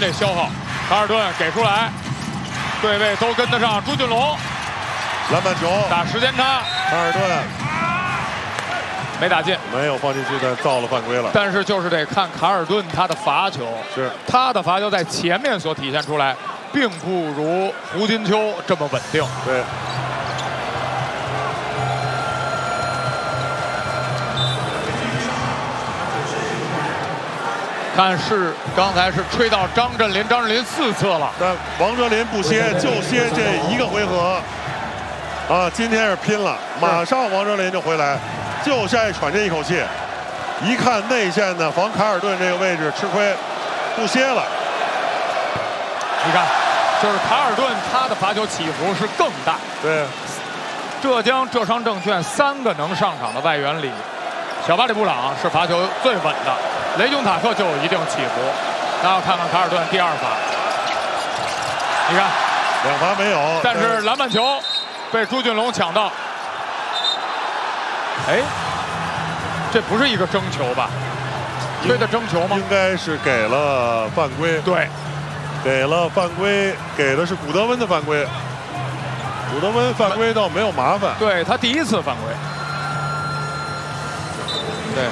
这消耗。卡尔顿给出来，对位都跟得上。朱俊龙篮板球打时间差， 卡尔顿没打进， 没有放进去，但造了犯规了。 但是就是得看卡尔顿他的罚球， 是他的罚球在前面所体现出来，并不如胡金秋这么稳定。 对。 但是刚才是吹到张镇麟4次了， 但王哲林不歇，就歇这一个回合，啊，今天是拼了，马上王哲林就回来，就下去喘这一口气。一看内线的防卡尔顿这个位置吃亏，不歇了。 你看，就是卡尔顿他的罚球起伏是更大。 对， 浙江浙商证券3个能上场的外援里，小巴里布朗是罚球最稳的。 雷琼塔克就有一定起伏，然后看看卡尔顿第2罚，你看 2罚没有， 但是篮板球被朱俊龙抢到，哎，这不是一个争球吧？吹的争球吗？ 应该是给了犯规， 对， 给了犯规，给的是古德温的犯规，古德温犯规倒没有麻烦， 对他第1次犯规，对。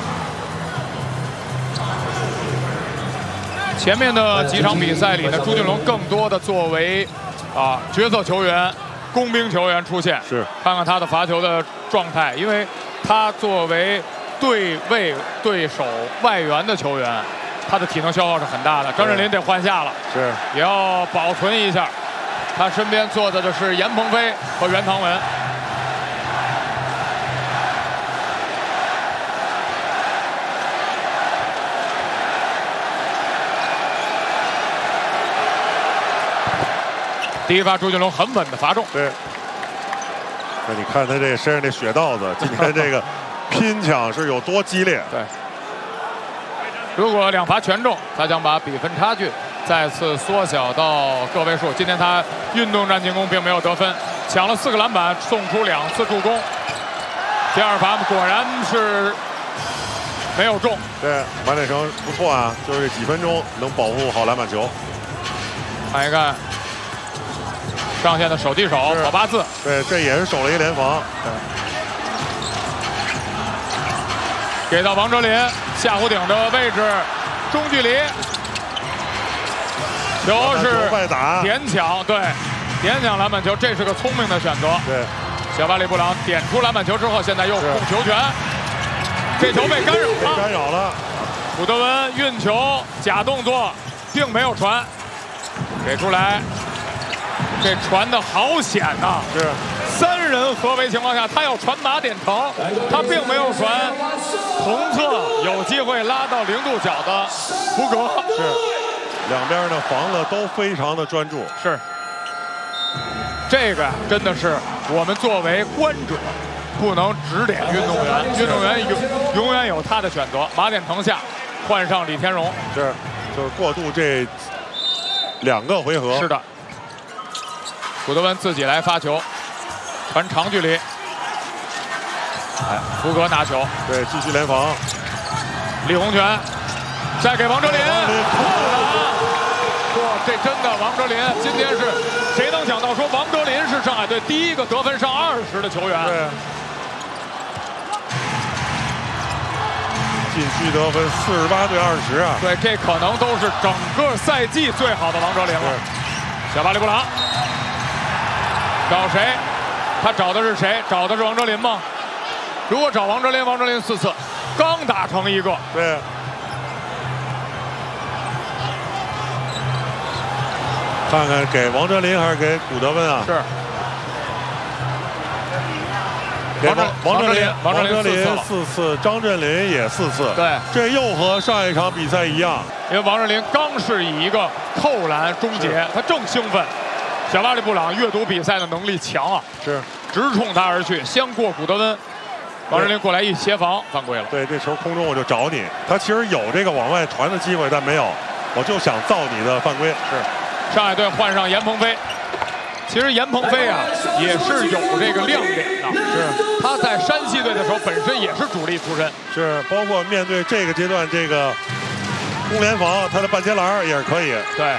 前面的几场比赛里呢，朱俊龙更多的作为角色球员、工兵球员出现。 是， 看看他的罚球的状态，因为他作为对位对手外援的球员，他的体能消耗是很大的。张镇麟得换下了， 是， 也要保存一下。他身边坐的是严鹏飞和袁唐文。 第1罚朱俊龙很稳的罚中， 对。那你看他这身上这血道子，今天这个拼抢是有多激烈？ 对。如果2罚全中，他将把比分差距再次缩小到个位数。今天他运动战进攻并没有得分，抢了4个篮板，送出2次助攻。第2罚果然是没有中。 对，马铁成不错啊，就是这几分钟能保护好篮板球。 看一看。 上线的手递手，好8字。 对，这也是守了一联防。 给到王哲林下弧顶的位置，中距离，球是外打点抢，对，点抢篮板球，这是个聪明的选择。 对， 小巴里布朗点出篮板球之后，现在又控球权，这球被干扰了。 干扰了。 古德温运球假动作，并没有传，给出来。 这传的好险呐！ 是 3人合围情况下，他要传马点成，他并没有传同侧有机会拉到0度角的福格。 是，两边呢防的都非常的专注。 是，这个真的是我们作为观者不能指点运动员，运动员永远有他的选择。马点成下，换上李天荣。 是，就是过渡这2个回合。 是的。 古德温自己来发球，传长距离。哎，福格拿球， 对，继续联防。 李洪权再给王哲林，哇，这真的王哲林今天是谁能想到说王哲林是上海队第1个得分上20的球员？ 对。禁区得分48对20啊！ 对，这可能都是整个赛季最好的王哲林了。小巴里布朗。 找谁？他找的是谁？找的是王哲林吗？如果找王哲林，王哲林4次，刚打成1个。 对。看看给王哲林还是给古德温啊？ 是。 给王哲林 4 次，张镇麟也4次。 对， 这又和上一场比赛一样， 因为王哲林刚是以一个扣篮终结，他正兴奋。 小巴里布朗阅读比赛的能力强啊， 是直冲他而去，先过古德温，王哲林过来一协防，犯规了。 对，这球空中我就找你，他其实有这个往外传的机会，但没有，我就想造你的犯规。 是，上海队换上严鹏飞，其实严鹏飞啊也是有这个亮点的， 是他在山西队的时候本身也是主力出身， 是包括面对这个阶段这个攻联防，他的半截篮也是可以。 对。